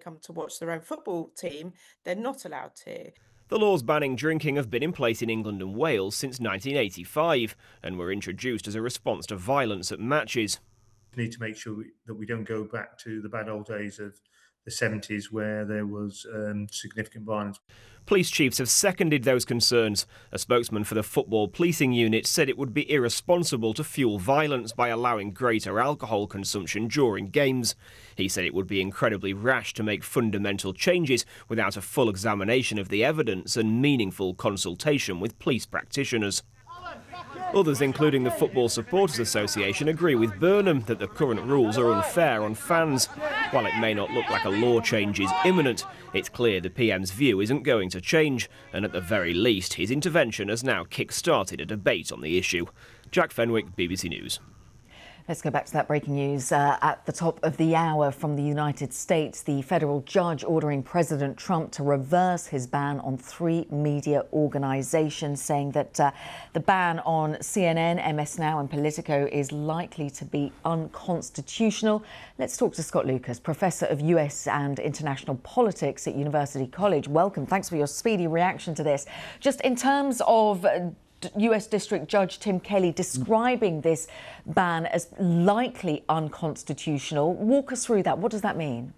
come to watch their own football team, they're not allowed to. The laws banning drinking have been in place in England and Wales since 1985 and were introduced as a response to violence at matches. We need to make sure that we don't go back to the bad old days of the 70s where there was significant violence. Police chiefs have seconded those concerns. A spokesman for the Football Policing Unit said it would be irresponsible to fuel violence by allowing greater alcohol consumption during games. He said it would be incredibly rash to make fundamental changes without a full examination of the evidence and meaningful consultation with police practitioners. Others, including the Football Supporters Association, agree with Burnham that the current rules are unfair on fans. While it may not look like a law change is imminent, it's clear the PM's view isn't going to change, and at the very least, his intervention has now kick-started a debate on the issue. Jack Fenwick, BBC News. Let's go back to that breaking news at the top of the hour from the United States. The federal judge ordering President Trump to reverse his ban on 3 media organisations, saying that the ban on CNN, MS Now and Politico is likely to be unconstitutional. Let's talk to Scott Lucas, Professor of US and International Politics at University College. Welcome. Thanks for your speedy reaction to this. Just in terms of US District Judge Tim Kelly describing this ban as likely unconstitutional. Walk us through that. What does that mean?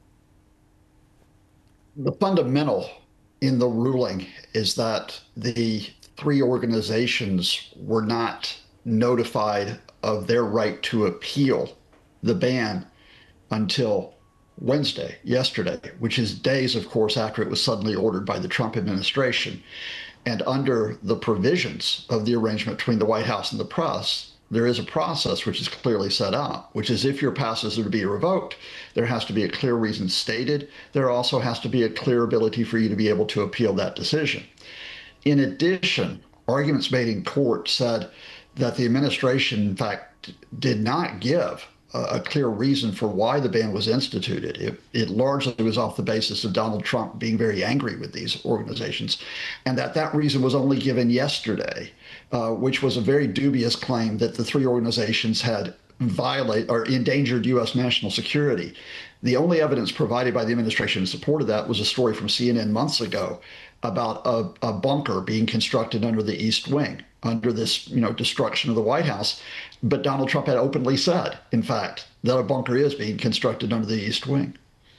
The fundamental in the ruling is that the 3 organizations were not notified of their right to appeal the ban until Wednesday, yesterday, which is days, of course, after it was suddenly ordered by the Trump administration. And under the provisions of the arrangement between the White House and the press, there is a process which is clearly set out, which is if your passes are to be revoked, there has to be a clear reason stated. There also has to be a clear ability for you to be able to appeal that decision. In addition, arguments made in court said that the administration, in fact, did not give a clear reason for why the ban was instituted. It largely was off the basis of Donald Trump being very angry with these organizations, and that reason was only given yesterday, which was a very dubious claim that the 3 organizations had violated or endangered U.S. national security. The only evidence provided by the administration in support of that was a story from CNN months ago about a bunker being constructed under the East Wing, under this, destruction of the White House. But Donald Trump had openly said, in fact, that a bunker is being constructed under the East Wing.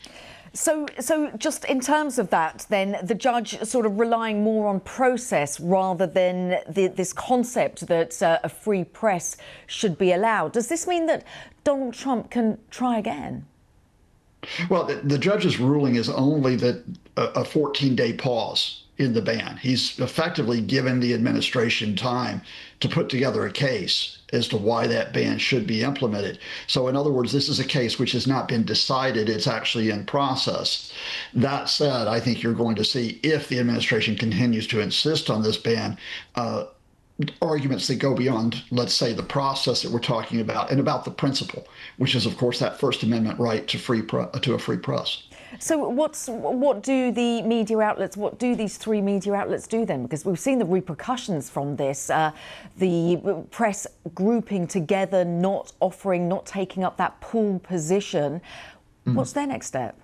So just in terms of that, then, the judge sort of relying more on process rather than this concept that a free press should be allowed. Does this mean that Donald Trump can try again? Well, the judge's ruling is only that a 14-day pause in the ban. He's effectively given the administration time to put together a case as to why that ban should be implemented. So in other words, this is a case which has not been decided. It's actually in process. That said, I think you're going to see, if the administration continues to insist on this ban, arguments that go beyond, let's say, the process that we're talking about and about the principle, which is, of course, that First Amendment right to a free press. So what do the media outlets, what do these 3 media outlets do then? Because we've seen the repercussions from this, the press grouping together, not taking up that pool position. What's their next step?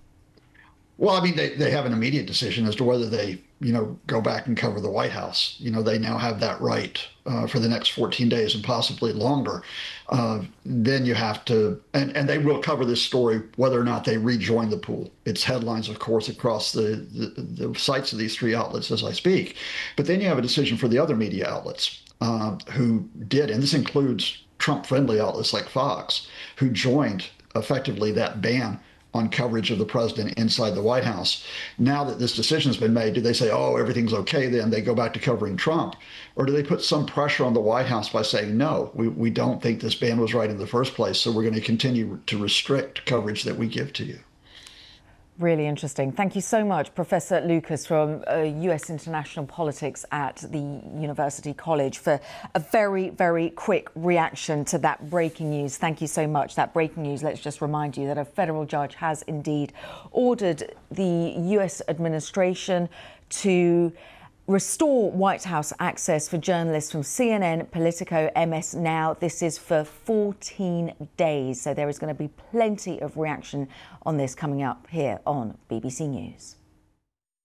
Well, I mean, they have an immediate decision as to whether they, go back and cover the White House. They now have that right for the next 14 days and possibly longer. Then you have to, and they will cover this story whether or not they rejoin the pool. It's headlines, of course, across the sites of these 3 outlets as I speak. But then you have a decision for the other media outlets who did, and this includes Trump-friendly outlets like Fox, who joined effectively that ban on coverage of the president inside the White House. Now that this decision has been made, do they say, oh, everything's okay, then they go back to covering Trump? Or do they put some pressure on the White House by saying, no, we don't think this ban was right in the first place, so we're going to continue to restrict coverage that we give to you? Really interesting. Thank you so much, Professor Lucas from US International Politics at the University College, for a very, very quick reaction to that breaking news. Thank you so much. That breaking news, let's just remind you that a federal judge has indeed ordered the US administration to restore White House access for journalists from CNN, Politico, MS Now. This is for 14 days. So there is going to be plenty of reaction on this coming up here on BBC News.